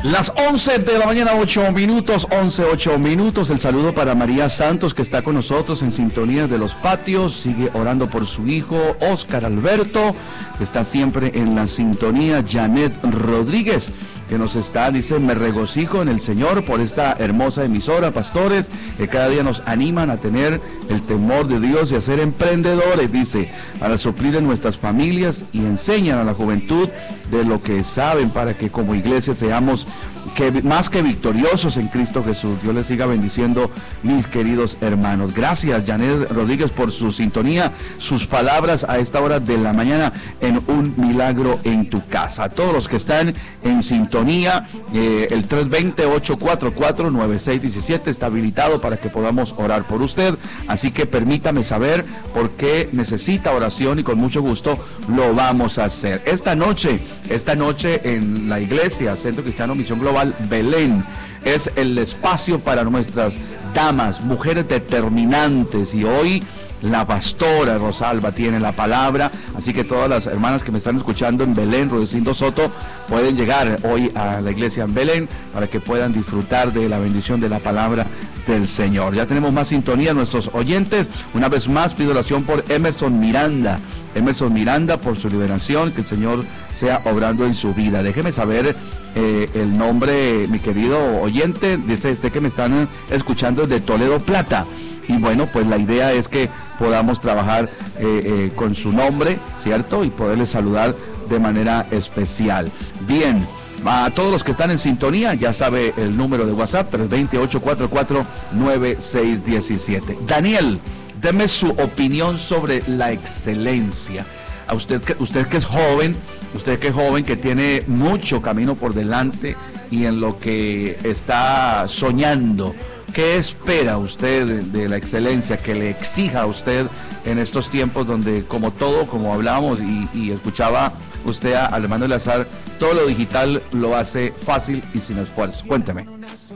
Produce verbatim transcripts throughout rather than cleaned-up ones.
Las once de la mañana, ocho minutos, once, ocho minutos. El saludo para María Santos, que está con nosotros en sintonía de los patios. Sigue orando por su hijo, Oscar Alberto, que está siempre en la sintonía. Janet Rodríguez, que nos está, dice, me regocijo en el Señor por esta hermosa emisora, pastores, que cada día nos animan a tener el temor de Dios y a ser emprendedores, dice, para suplir en nuestras familias y enseñan a la juventud de lo que saben para que como iglesia seamos que más que victoriosos en Cristo Jesús. Dios les siga bendiciendo, mis queridos hermanos. Gracias, Janet Rodríguez, por su sintonía, sus palabras a esta hora de la mañana en Un Milagro en tu Casa. A todos los que están en sintonía, eh, el tres dos cero, ocho cuatro cuatro, nueve seis uno siete está habilitado para que podamos orar por usted, así que permítame saber por qué necesita oración y con mucho gusto lo vamos a hacer. Esta noche, esta noche en la iglesia Centro Cristiano Misión Global Belén, es el espacio para nuestras damas, mujeres determinantes, y hoy la pastora Rosalba tiene la palabra, así que todas las hermanas que me están escuchando en Belén, Rudecindo Soto, pueden llegar hoy a la iglesia en Belén para que puedan disfrutar de la bendición de la palabra del Señor. Ya tenemos más sintonía, nuestros oyentes. Una vez más pido oración por Emerson Miranda, Emerson Miranda, por su liberación, que el Señor sea obrando en su vida. Déjeme saber eh, el nombre, mi querido oyente, dice, sé que me están escuchando desde Toledo, Plata, y bueno, pues la idea es que podamos trabajar eh, eh, con su nombre, ¿cierto? Y poderles saludar de manera especial. Bien, a todos los que están en sintonía, ya sabe el número de WhatsApp, tres dos cero, ocho cuatro cuatro, nueve seis uno siete. Daniel, deme su opinión sobre la excelencia. A usted que, usted que es joven, usted que es joven, que tiene mucho camino por delante y en lo que está soñando, ¿qué espera usted de, de la excelencia que le exija a usted en estos tiempos donde, como todo, como hablábamos y, y escuchaba usted a Armando Eleazar, todo lo digital lo hace fácil y sin esfuerzo? Cuénteme.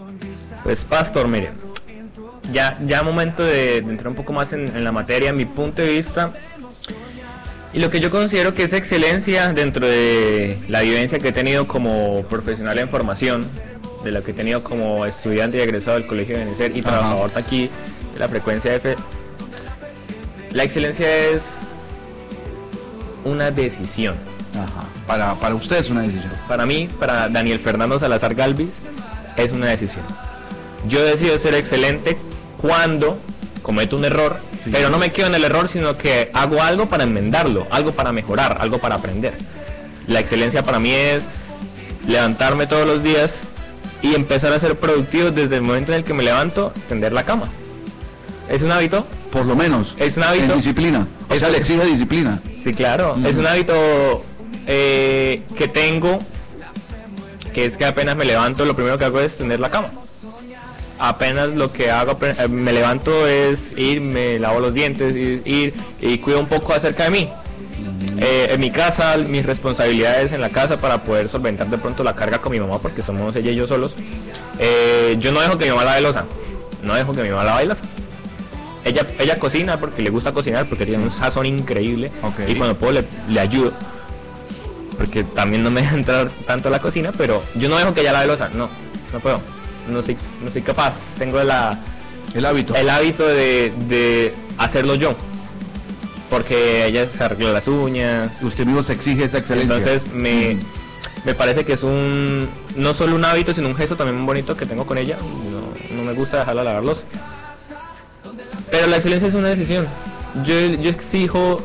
Pues, pastor, mire, ya, ya momento de, de entrar un poco más en, en la materia, mi punto de vista, y lo que yo considero que es excelencia dentro de la vivencia que he tenido como profesional en formación, de la que he tenido como estudiante y egresado del Colegio de Benecer y trabajador aquí de la frecuencia F. La excelencia es una decisión. Ajá. Para, para usted es una decisión. Para mí, para Daniel Fernando Salazar Galvis, es una decisión. Yo decido ser excelente cuando cometo un error, sí, pero no me quedo en el error, sino que hago algo para enmendarlo, algo para mejorar, algo para aprender. La excelencia para mí es levantarme todos los días y empezar a ser productivo desde el momento en el que me levanto, tender la cama. ¿Es un hábito? Por lo menos. Es un hábito. En disciplina. O es sea, le exige disciplina. Sí, claro. Mm. Es un hábito eh, que tengo, que es que apenas me levanto, lo primero que hago es tender la cama. Apenas lo que hago, me levanto es ir, me lavo los dientes, ir, ir y cuido un poco acerca de mí. Eh, en mi casa, mis responsabilidades en la casa para poder solventar de pronto la carga con mi mamá, porque somos ella y yo solos. Eh, yo no dejo que mi mamá lave loza, no dejo que mi mamá lave loza. Ella, ella cocina porque le gusta cocinar, porque tiene un sazón increíble, okay, y cuando puedo le, le ayudo, porque también no me deja entrar tanto a la cocina, pero yo no dejo que ella lave loza, no, no puedo, no soy, no soy capaz, tengo la, el hábito, el hábito de, de hacerlo yo. Porque ella se arregló las uñas. Usted mismo se exige esa excelencia. Entonces me, mm. me parece que es un no solo un hábito, sino un gesto también muy bonito que tengo con ella. No, no me gusta dejarla lavar loza. Pero la excelencia es una decisión. Yo, yo exijo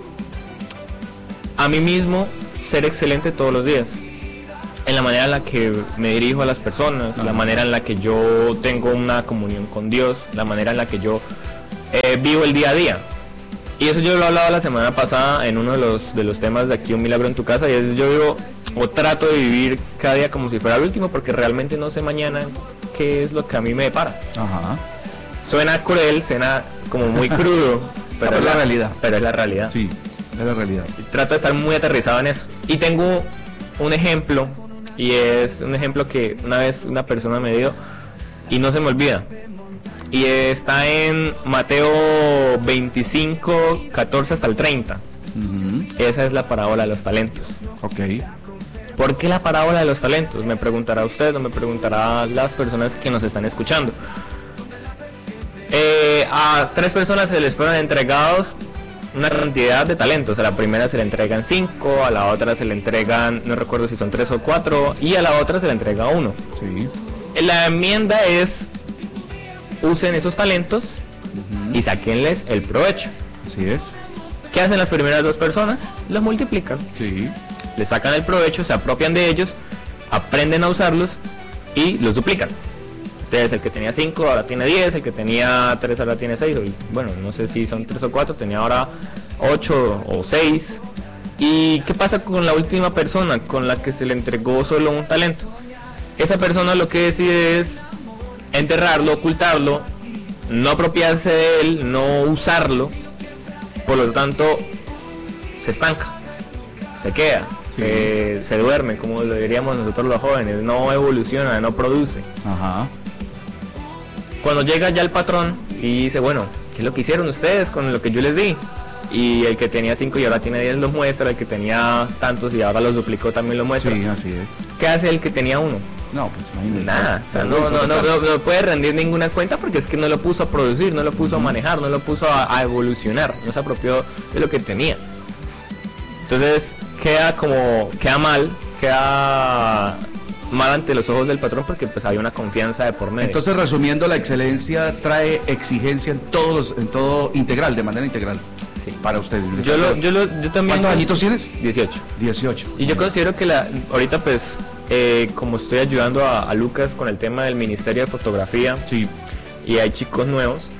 a mí mismo ser excelente todos los días. En la manera en la que me dirijo a las personas, ajá, la manera en la que yo tengo una comunión con Dios, la manera en la que yo eh, vivo el día a día. Y eso yo lo hablaba la semana pasada en uno de los de los temas de aquí Un Milagro en tu Casa, y es yo vivo o trato de vivir cada día como si fuera el último, porque realmente no sé mañana qué es lo que a mí me depara. Ajá. Suena cruel, suena como muy crudo, pero no, es la, la realidad. Pero es la realidad. Sí, es la realidad. Y trato de estar muy aterrizado en eso. Y tengo un ejemplo, y es un ejemplo que una vez una persona me dio y no se me olvida. Y está en Mateo veinticinco, catorce hasta el treinta. Uh-huh. Esa es la parábola de los talentos. Ok. ¿Por qué la parábola de los talentos? Me preguntará usted o me preguntará las personas que nos están escuchando. Eh, a tres personas se les fueron entregados una cantidad de talentos. A la primera se le entregan cinco, a la otra se le entregan, no recuerdo si son tres o cuatro, y a la otra se le entrega uno. Sí. La enmienda es: usen esos talentos uh-huh. y sáquenles el provecho. Así es. ¿Qué hacen las primeras dos personas? Los multiplican. Sí. Le sacan el provecho, se apropian de ellos, aprenden a usarlos y los duplican. Entonces el que tenía cinco ahora tiene diez, el que tenía tres ahora tiene seis, bueno, no sé si son tres o cuatro, tenía ahora ocho o seis. ¿Y qué pasa con la última persona con la que se le entregó solo un talento? Esa persona lo que decide es enterrarlo, ocultarlo, no apropiarse de él, no usarlo, por lo tanto se estanca, se queda. Sí. Se, se duerme, como lo diríamos nosotros los jóvenes, no evoluciona, no produce. Ajá. Cuando llega ya el patrón y dice, bueno, ¿qué es lo que hicieron ustedes con lo que yo les di? Y el que tenía cinco y ahora tiene diez los muestra, el que tenía tantos y ahora los duplicó también lo muestra. Sí, así es. ¿Qué hace el que tenía uno? No, pues imagínate. Nada, o sea, no, no, no, no, no puede rendir ninguna cuenta porque es que no lo puso a producir, no lo puso a manejar, no lo puso a, a evolucionar, no se apropió de lo que tenía. Entonces queda como, queda mal, queda mal ante los ojos del patrón porque pues hay una confianza de por medio. Entonces, resumiendo, la excelencia trae exigencia en todos, en todo integral, de manera integral. Sí. Para usted. Yo lo, yo lo, yo también. ¿Cuántos añitos tienes? dieciocho. dieciocho. Y yo considero que la, ahorita pues, eh, como estoy ayudando a, a Lucas con el tema del Ministerio de Fotografía. Sí. Y hay chicos nuevos.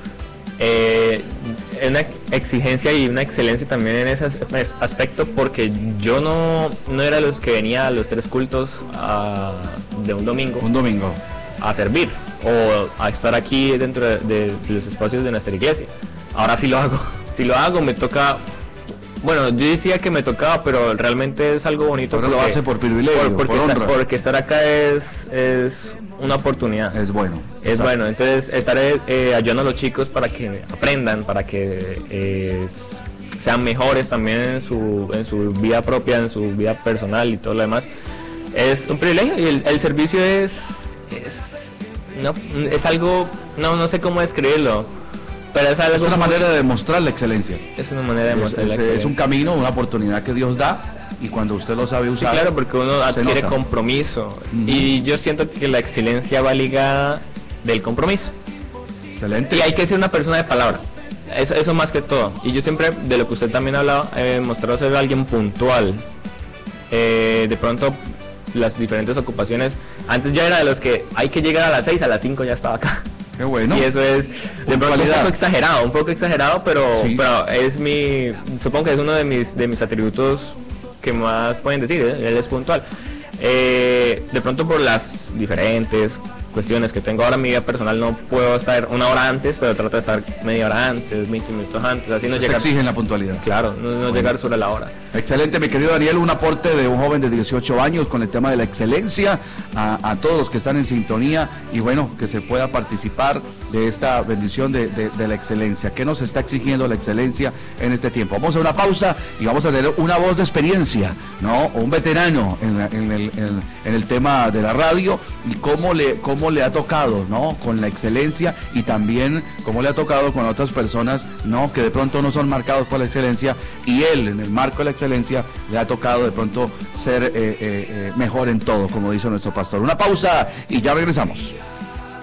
Eh, una exigencia y una excelencia también en ese aspecto porque yo no, no era los que venía a los tres cultos a, de un domingo un domingo a servir o a estar aquí dentro de, de los espacios de nuestra iglesia. Ahora sí lo hago, si lo hago me toca, bueno, yo decía que me tocaba, pero realmente es algo bonito. Pero lo hace por privilegio, por, porque, por estar, porque estar acá es, es una oportunidad. Es bueno. Es exacto. Bueno, entonces estaré eh, ayudando a los chicos para que aprendan, para que eh, sean mejores también en su, en su vida propia, en su vida personal y todo lo demás. Es un privilegio y el, el servicio es, es, no, es algo, no, no sé cómo describirlo. Pero es, algo es una muy, manera de demostrar la excelencia. Es una manera de demostrar es, la es, excelencia. Es un camino, una oportunidad que Dios da y cuando usted lo sabe usar. Sí, claro, porque uno adquiere nota. compromiso. Uh-huh. Y yo siento que la excelencia va ligada del compromiso. Excelente. Y hay que ser una persona de palabra. Eso, eso más que todo. Y yo siempre, de lo que usted también ha hablado, he mostrado ser alguien puntual. Eh, de pronto, las diferentes ocupaciones. Antes ya era de los que hay que llegar a las seis, a las cinco ya estaba acá. Qué bueno. Y eso es de pronto un poco exagerado, un poco exagerado, pero, sí. pero es mi, supongo que es uno de mis, de mis atributos que más pueden decir, ¿eh? Él es puntual. Eh, de pronto por las diferentes cuestiones que tengo ahora en mi vida personal no puedo estar una hora antes, pero trato de estar media hora antes, veinte minutos antes, así no se llegar, exigen la puntualidad. Claro, no, no bueno. llegar sobre la hora. Excelente, mi querido Daniel, un aporte de un joven de dieciocho años con el tema de la excelencia a, a todos los que están en sintonía y bueno, que se pueda participar de esta bendición de, de, de la excelencia. ¿Qué nos está exigiendo la excelencia en este tiempo? Vamos a una pausa y vamos a tener una voz de experiencia, ¿no? Un veterano en, la, en, el, en, en el tema de la radio y cómo le, cómo le ha tocado, ¿no? Con la excelencia y también cómo le ha tocado con otras personas, ¿no? Que de pronto no son marcados por la excelencia y él en el marco de la excelencia le ha tocado de pronto ser eh, eh, eh, mejor en todo, como dice nuestro pastor. Una pausa y ya regresamos.